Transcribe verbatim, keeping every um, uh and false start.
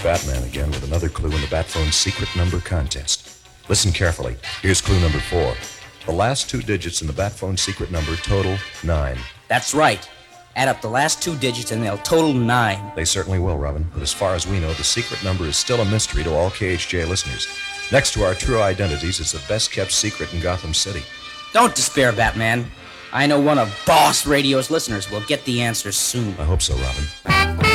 Batman again with another clue in the Batphone's secret number contest. Listen carefully. Here's clue number four. The last two digits in the Batphone's secret number total nine. That's right. Add up the last two digits and they'll total nine. They certainly will, Robin. But as far as we know, the secret number is still a mystery to all K H J listeners. Next to our true identities, it's the best-kept secret in Gotham City. Don't despair, Batman. I know one of Boss Radio's listeners will get the answers soon. I hope so, Robin.